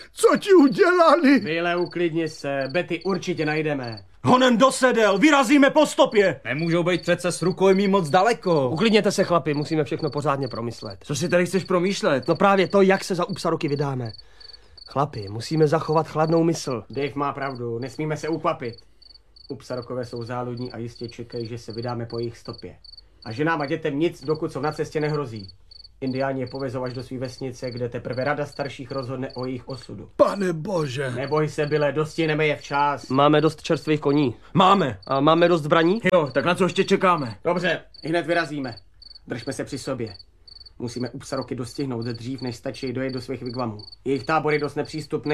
Co ti udělali? Vyle, uklidni se, Betty určitě najdeme. Honem dosedel, vyrazíme po stopě. Nemůžou být přece s rukojmí moc daleko. Uklidněte se, chlapi, musíme všechno pořádně promyslet. Co si tady chceš promýšlet? No právě to, jak se za Upsaroky vydáme. Chlapi, musíme zachovat chladnou mysl. Dave má pravdu, nesmíme se ukvapit. Upsarokové jsou záludní a jistě čekají, že se vydáme po jejich stopě. A ženám a dětem nic, dokud jsou na cestě, nehrozí. Indiáni je povezou až do svý vesnice, kde teprve rada starších rozhodne o jejich osudu. Pane bože. Neboj se, Byle, dostihneme je včas. Máme dost čerstvých koní. Máme. A máme dost zbraní? Jo, tak na co ještě čekáme? Dobře, hned vyrazíme. Držme se při sobě. Musíme Upsaroky dostihnout dřív, než stačí dojet do svých vigvamů. Jejich tábor je dost nepřístupný